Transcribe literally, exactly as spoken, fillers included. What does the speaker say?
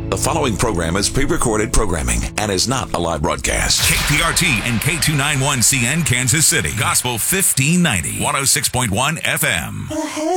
The following program is pre-recorded programming and is not a live broadcast. K P R T and K two ninety-one C N Kansas City. Gospel fifteen ninety. one oh six point one F M.